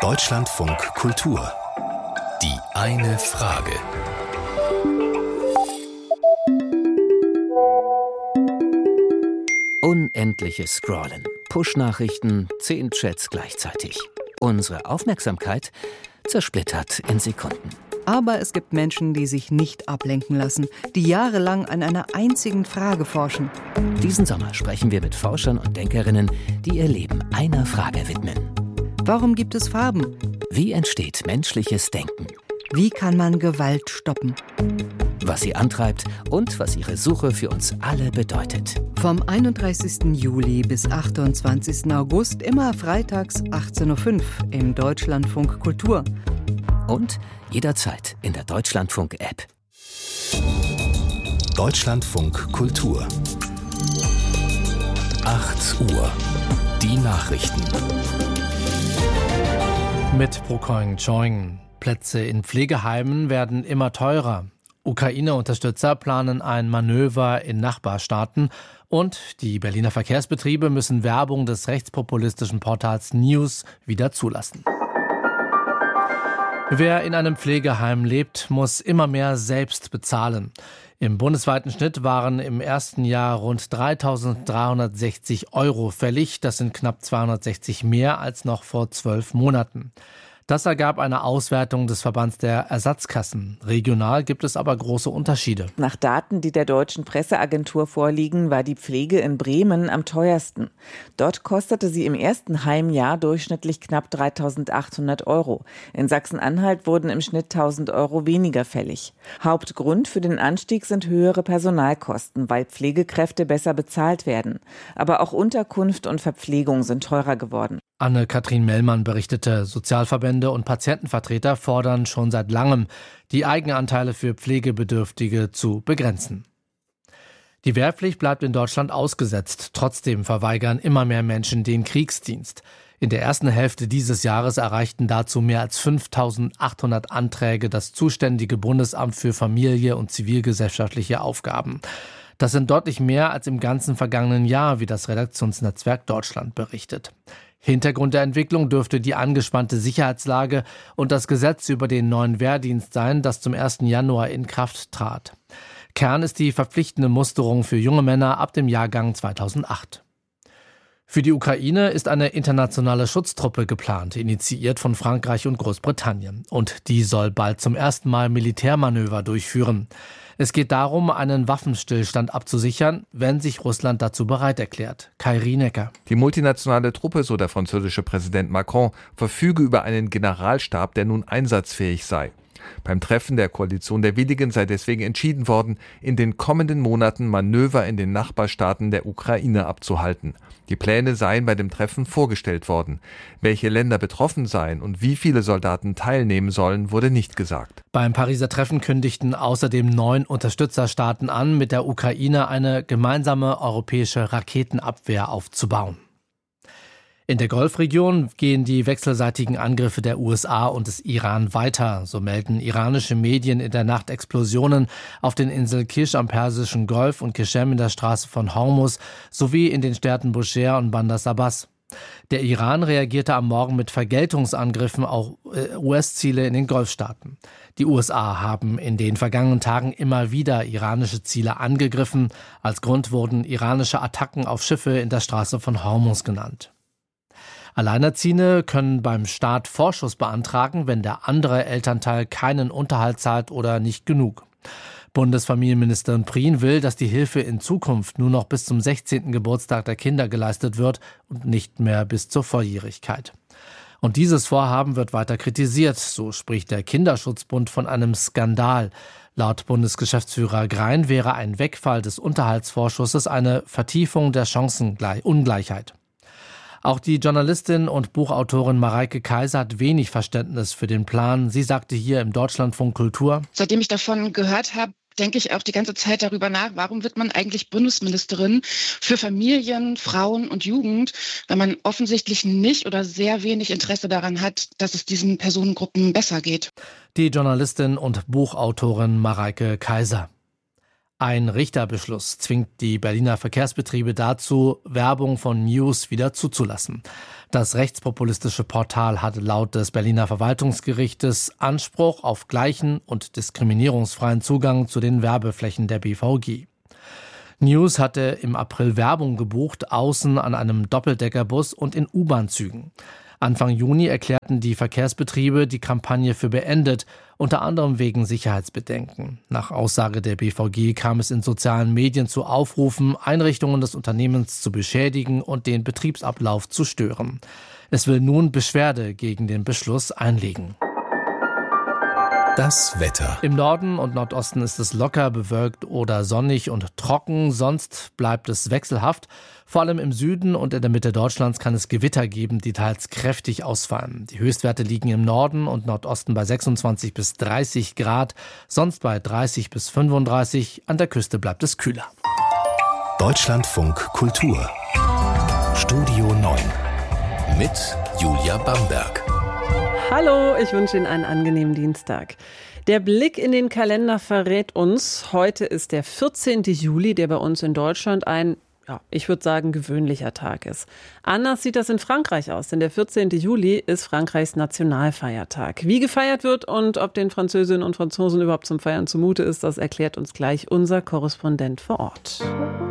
Deutschlandfunk Kultur. Die eine Frage. Unendliches Scrollen, Push-Nachrichten, 10 Chats gleichzeitig. Unsere Aufmerksamkeit zersplittert in Sekunden. Aber es gibt Menschen, die sich nicht ablenken lassen, die jahrelang an einer einzigen Frage forschen. Diesen Sommer sprechen wir mit Forschern und Denkerinnen, die ihr Leben einer Frage widmen. Warum gibt es Farben? Wie entsteht menschliches Denken? Wie kann man Gewalt stoppen? Was sie antreibt und was ihre Suche für uns alle bedeutet. Vom 31. Juli bis 28. August, immer freitags 18.05 Uhr im Deutschlandfunk Kultur. Und jederzeit in der Deutschlandfunk-App. Deutschlandfunk Kultur. 8 Uhr. Die Nachrichten. Mit Prokoing Choing. Plätze in Pflegeheimen werden immer teurer. Ukraine-Unterstützer planen ein Manöver in Nachbarstaaten und die Berliner Verkehrsbetriebe müssen Werbung des rechtspopulistischen Portals News wieder zulassen. Wer in einem Pflegeheim lebt, muss immer mehr selbst bezahlen. Im bundesweiten Schnitt waren im ersten Jahr rund 3.360 € fällig. Das sind knapp 260 mehr als noch vor 12 Monaten. Das ergab eine Auswertung des Verbands der Ersatzkassen. Regional gibt es aber große Unterschiede. Nach Daten, die der Deutschen Presseagentur vorliegen, war die Pflege in Bremen am teuersten. Dort kostete sie im ersten Heimjahr durchschnittlich knapp 3.800 €. In Sachsen-Anhalt wurden im Schnitt 1.000 € weniger fällig. Hauptgrund für den Anstieg sind höhere Personalkosten, weil Pflegekräfte besser bezahlt werden. Aber auch Unterkunft und Verpflegung sind teurer geworden. Anne-Kathrin Mellmann berichtete, Sozialverbände und Patientenvertreter fordern schon seit langem, die Eigenanteile für Pflegebedürftige zu begrenzen. Die Wehrpflicht bleibt in Deutschland ausgesetzt. Trotzdem verweigern immer mehr Menschen den Kriegsdienst. In der ersten Hälfte dieses Jahres erreichten dazu mehr als 5.800 Anträge das zuständige Bundesamt für Familie und zivilgesellschaftliche Aufgaben. Das sind deutlich mehr als im ganzen vergangenen Jahr, wie das Redaktionsnetzwerk Deutschland berichtet. Hintergrund der Entwicklung dürfte die angespannte Sicherheitslage und das Gesetz über den neuen Wehrdienst sein, das zum 1. Januar in Kraft trat. Kern ist die verpflichtende Musterung für junge Männer ab dem Jahrgang 2008. Für die Ukraine ist eine internationale Schutztruppe geplant, initiiert von Frankreich und Großbritannien. Und die soll bald zum ersten Mal Militärmanöver durchführen. Es geht darum, einen Waffenstillstand abzusichern, wenn sich Russland dazu bereit erklärt. Kai Rienecker. Die multinationale Truppe, so der französische Präsident Macron, verfüge über einen Generalstab, der nun einsatzfähig sei. Beim Treffen der Koalition der Willigen sei deswegen entschieden worden, in den kommenden Monaten Manöver in den Nachbarstaaten der Ukraine abzuhalten. Die Pläne seien bei dem Treffen vorgestellt worden. Welche Länder betroffen seien und wie viele Soldaten teilnehmen sollen, wurde nicht gesagt. Beim Pariser Treffen kündigten außerdem 9 Unterstützerstaaten an, mit der Ukraine eine gemeinsame europäische Raketenabwehr aufzubauen. In der Golfregion gehen die wechselseitigen Angriffe der USA und des Iran weiter. So melden iranische Medien in der Nacht Explosionen auf den Inseln Kish am Persischen Golf und Qeshem in der Straße von Hormuz sowie in den Städten Bushehr und Bandar Abbas. Der Iran reagierte am Morgen mit Vergeltungsangriffen auf US-Ziele in den Golfstaaten. Die USA haben in den vergangenen Tagen immer wieder iranische Ziele angegriffen. Als Grund wurden iranische Attacken auf Schiffe in der Straße von Hormuz genannt. Alleinerziehende können beim Staat Vorschuss beantragen, wenn der andere Elternteil keinen Unterhalt zahlt oder nicht genug. Bundesfamilienministerin Prien will, dass die Hilfe in Zukunft nur noch bis zum 16. Geburtstag der Kinder geleistet wird und nicht mehr bis zur Volljährigkeit. Und dieses Vorhaben wird weiter kritisiert. So spricht der Kinderschutzbund von einem Skandal. Laut Bundesgeschäftsführer Grein wäre ein Wegfall des Unterhaltsvorschusses eine Vertiefung der Chancenungleichheit. Auch die Journalistin und Buchautorin Mareike Kaiser hat wenig Verständnis für den Plan. Sie sagte hier im Deutschlandfunk Kultur: Seitdem ich davon gehört habe, denke ich auch die ganze Zeit darüber nach, warum wird man eigentlich Bundesministerin für Familien, Frauen und Jugend, wenn man offensichtlich nicht oder sehr wenig Interesse daran hat, dass es diesen Personengruppen besser geht. Die Journalistin und Buchautorin Mareike Kaiser. Ein Richterbeschluss zwingt die Berliner Verkehrsbetriebe dazu, Werbung von News wieder zuzulassen. Das rechtspopulistische Portal hatte laut des Berliner Verwaltungsgerichtes Anspruch auf gleichen und diskriminierungsfreien Zugang zu den Werbeflächen der BVG. News hatte im April Werbung gebucht, außen an einem Doppeldeckerbus und in U-Bahn-Zügen. Anfang Juni erklärten die Verkehrsbetriebe die Kampagne für beendet, unter anderem wegen Sicherheitsbedenken. Nach Aussage der BVG kam es in sozialen Medien zu Aufrufen, Einrichtungen des Unternehmens zu beschädigen und den Betriebsablauf zu stören. Es will nun Beschwerde gegen den Beschluss einlegen. Das Wetter. Im Norden und Nordosten ist es locker bewölkt oder sonnig und trocken, sonst bleibt es wechselhaft. Vor allem im Süden und in der Mitte Deutschlands kann es Gewitter geben, die teils kräftig ausfallen. Die Höchstwerte liegen im Norden und Nordosten bei 26 bis 30 Grad, sonst bei 30 bis 35. An der Küste bleibt es kühler. Deutschlandfunk Kultur. Studio 9 mit Julia Bamberg. Hallo, ich wünsche Ihnen einen angenehmen Dienstag. Der Blick in den Kalender verrät uns, heute ist der 14. Juli, der bei uns in Deutschland ein, ich würde sagen, gewöhnlicher Tag ist. Anders sieht das in Frankreich aus, denn der 14. Juli ist Frankreichs Nationalfeiertag. Wie gefeiert wird und ob den Französinnen und Franzosen überhaupt zum Feiern zumute ist, das erklärt uns gleich unser Korrespondent vor Ort.